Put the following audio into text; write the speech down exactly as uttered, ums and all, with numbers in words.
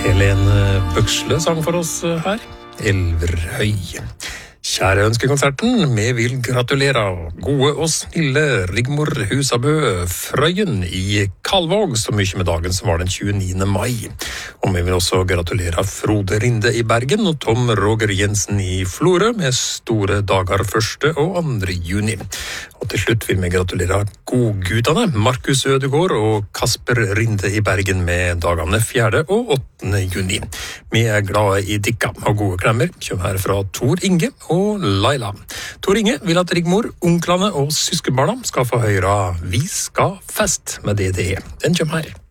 Helene Bøksle sang for oss her, Elverhøy. Kjære ønskekonserten, vi vil gratulere gode og snille Rigmor Husabø Frøyen i Kalvåg, så mye med dagen som var den tjueniende mai. Og vi vil også gratulere Frode Rinde i Bergen og Tom Roger Jensen i Florø med store dager første og andre juni. Og til slutt vil vi gratulere godgutane Markus Ødegård og Kasper Rinde i Bergen med dagene fjerde og åttende juni. Vi er glade i dikka, og gode klemmer kommer her fra Tor Inge og Laila. Tor Inge vil at Rigmor, onklene og søskenbarna skal få høre Vi skal fest med D D E. Den kommer her.